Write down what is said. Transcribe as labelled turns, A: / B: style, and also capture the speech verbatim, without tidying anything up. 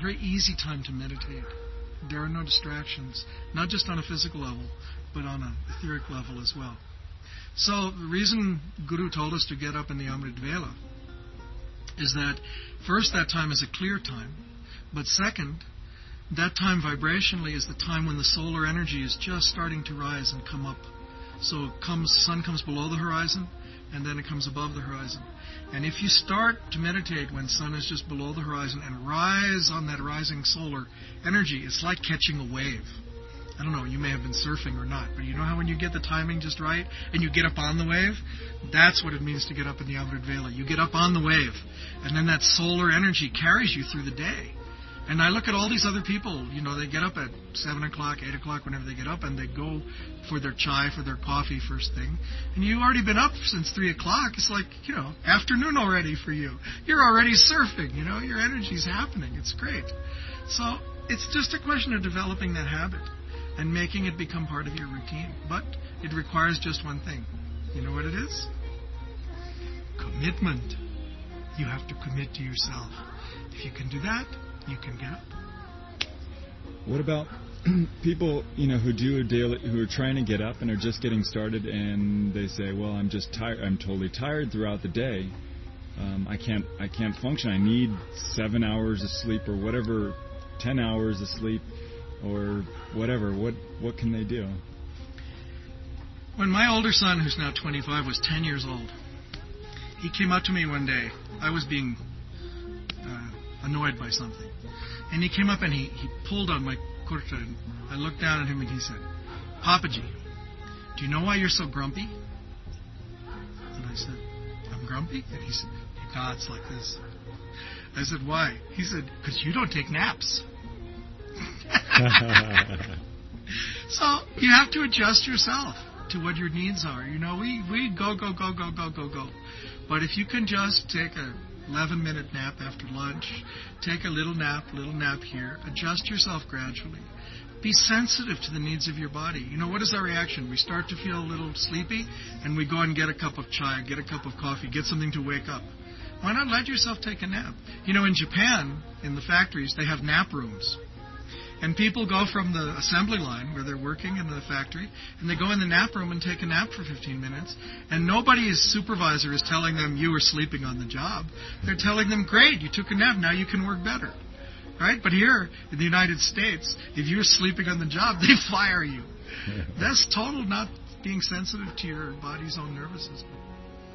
A: very easy time to meditate. There are no distractions, not just on a physical level, but on an etheric level as well. So the reason Guru told us to get up in the Amrit Vela is that, first, that time is a clear time, but second, that time vibrationally is the time when the solar energy is just starting to rise and come up. So it comes, sun comes below the horizon, and then it comes above the horizon. And if you start to meditate when sun is just below the horizon and rise on that rising solar energy, it's like catching a wave. I don't know, you may have been surfing or not, but you know how when you get the timing just right and you get up on the wave? That's what it means to get up in the Amrit Vela. You get up on the wave, and then that solar energy carries you through the day. And I look at all these other people, you know, they get up at seven o'clock, eight o'clock, whenever they get up, and they go for their chai, for their coffee first thing. And you've already been up since three o'clock. It's like, you know, afternoon already for you. You're already surfing, you know, your energy's happening. It's great. So it's just a question of developing that habit and making it become part of your routine. But it requires just one thing. You know what it is? Commitment. You have to commit to yourself. If you can do that, you can get up.
B: What about people, you know, who do a daily, who are trying to get up and are just getting started, and they say, "Well, I'm just tired. I'm totally tired throughout the day. Um, I can't. I can't function. I need seven hours of sleep, or whatever, ten hours of sleep, or whatever." What What can they do?
A: When my older son, who's now twenty-five, was ten years old, he came up to me one day. I was being uh, annoyed by something. And he came up and he, he pulled on my kurta, and I looked down at him and he said, "Papaji, do you know why you're so grumpy?" And I said, "I'm grumpy?" And he said, "Yeah, it's like this." I said, "Why?" He said, "Because you don't take naps." So you have to adjust yourself to what your needs are. You know, we, we go, go, go, go, go, go, go. But if you can just take a eleven-minute nap after lunch, take a little nap, little nap here, adjust yourself gradually. Be sensitive to the needs of your body. You know, what is our reaction? We start to feel a little sleepy, and we go and get a cup of chai, get a cup of coffee, get something to wake up. Why not let yourself take a nap? You know, in Japan, in the factories, they have nap rooms. And people go from the assembly line where they're working in the factory, and they go in the nap room and take a nap for fifteen minutes. And nobody's supervisor is telling them, "You were sleeping on the job." They're telling them, "Great, you took a nap, now you can work better." Right? But here in the United States, if you're sleeping on the job, they fire you. That's total not being sensitive to your body's own nervous system.